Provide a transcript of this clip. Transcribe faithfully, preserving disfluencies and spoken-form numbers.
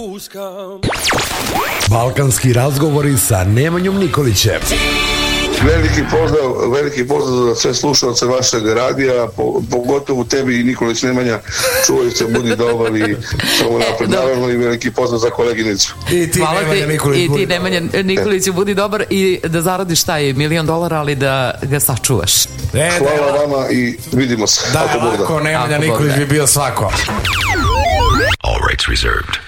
Balkanski razgovori sa Nemanjom Nikolićem. Veliki pozdrav, veliki pozdrav za sve slušalce vašeg radija, po, pogotovo tebi i Nikolić Nemanja, čuvaju se, budi dobar i samo napred, naravno i veliki pozdrav za koleginicu. I ti Hvala Nemanja ti, Nikolić, i budi ti Nemanja Nikolić, budi dobar i da zaradiš taj milion dolara, ali da ga sačuvaš. E, Hvala vama i vidimo se. Da je lako, Nemanja Nikolić bi bio svako. All rights reserved.